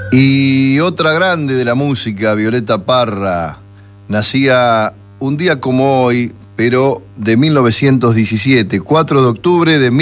Y otra grande de la música, Violeta Parra, nacía un día como hoy, pero de 1917, 4 de octubre de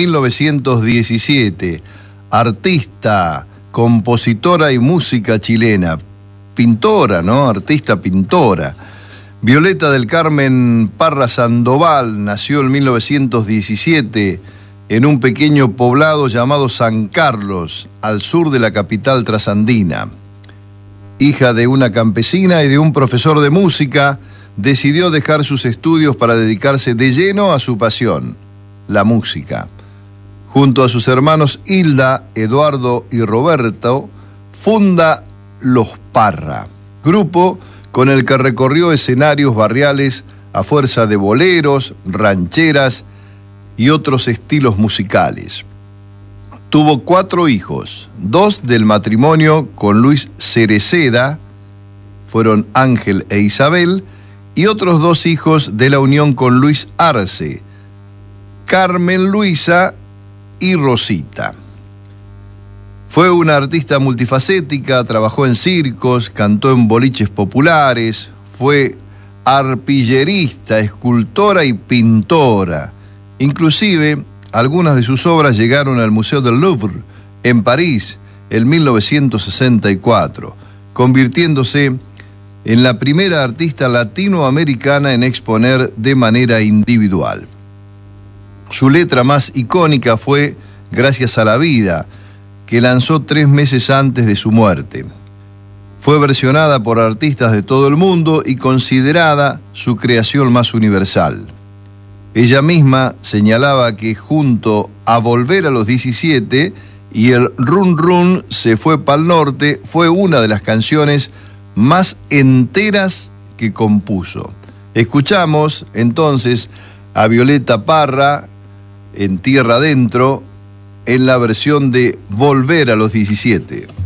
1917. Artista, compositora y música chilena. Pintora, ¿no? Artista, pintora. Violeta del Carmen Parra Sandoval nació en 1917 en un pequeño poblado llamado San Carlos, al sur de la capital trasandina. Hija de una campesina y de un profesor de música, decidió dejar sus estudios para dedicarse de lleno a su pasión, la música. Junto a sus hermanos Hilda, Eduardo y Roberto, funda Los Parra, grupo con el que recorrió escenarios barriales a fuerza de boleros, rancheras y otros estilos musicales. Tuvo 4 hijos, 2 del matrimonio con Luis Cereceda, fueron Ángel e Isabel, y otros 2 hijos de la unión con Luis Arce, Carmen Luisa y Rosita. Fue una artista multifacética, trabajó en circos, cantó en boliches populares, fue arpillerista, escultora y pintora. Inclusive, algunas de sus obras llegaron al Museo del Louvre, en París, en 1964, convirtiéndose en la primera artista latinoamericana en exponer de manera individual. Su letra más icónica fue Gracias a la vida, que lanzó 3 meses antes de su muerte. Fue versionada por artistas de todo el mundo y considerada su creación más universal. Ella misma señalaba que junto a Volver a los 17 y el Run Run se fue pa'l norte, fue una de las canciones más enteras que compuso. Escuchamos entonces a Violeta Parra en Tierra Adentro en la versión de Volver a los 17.